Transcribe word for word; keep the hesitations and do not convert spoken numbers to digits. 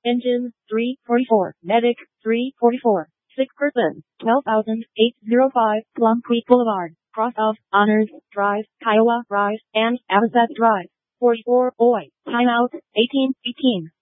Engine, three forty-four. Medic, three forty-four. Sick person, twelve thousand eight hundred five. Plum Creek Boulevard, cross of Honors Drive, Kiowa Drive, and Avocet Drive. forty-four. Boy. Timeout, eighteen eighteen.